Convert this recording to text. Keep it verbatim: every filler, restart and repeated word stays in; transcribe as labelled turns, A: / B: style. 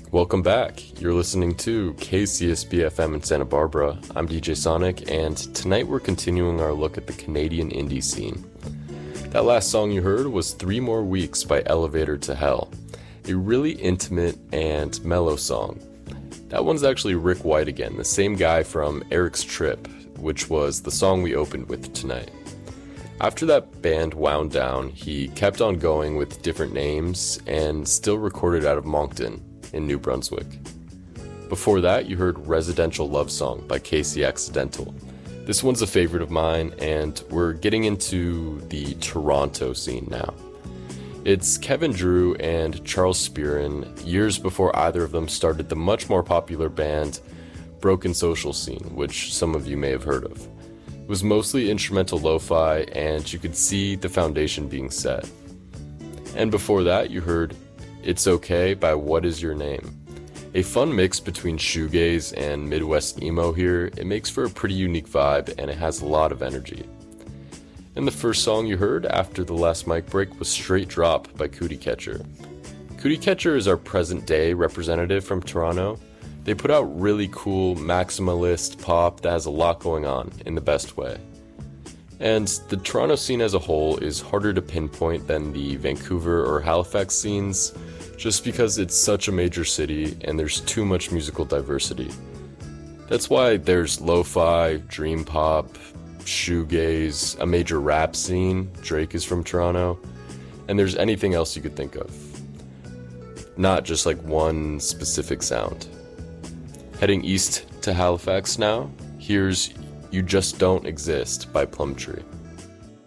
A: Welcome back. You're listening to K C S B F M in Santa Barbara. I'm D J Sonic, and tonight we're continuing our look at the Canadian indie scene. That last song you heard was Three More Weeks by Elevator to Hell, a really intimate and mellow song. That one's actually Rick White again, the same guy from Eric's Trip, which was the song we opened with tonight. After that band wound down, he kept on going with different names and still recorded out of Moncton in New Brunswick. Before that, you heard Residential Love Song by Casey Accidental. This one's a favorite of mine, and we're getting into the Toronto scene now. It's Kevin Drew and Charles Spearin, years before either of them started the much more popular band Broken Social Scene, which some of you may have heard of. It was mostly instrumental lo-fi, and you could see the foundation being set. And before that, you heard It's Okay by What Is Your Name? A fun mix between shoegaze and Midwest emo here. It makes for a pretty unique vibe, and it has a lot of energy. And the first song you heard after the last mic break was Straight Drop by Cootie Catcher. Cootie Catcher is our present-day representative from Toronto. They put out really cool maximalist pop that has a lot going on in the best way. And the Toronto scene as a whole is harder to pinpoint than the Vancouver or Halifax scenes, just because it's such a major city and there's too much musical diversity. That's why there's lo-fi, dream pop, shoegaze, a major rap scene, Drake is from Toronto, and there's anything else you could think of. Not just like one specific sound. Heading east to Halifax now, here's You Just Don't Exist by Plumtree.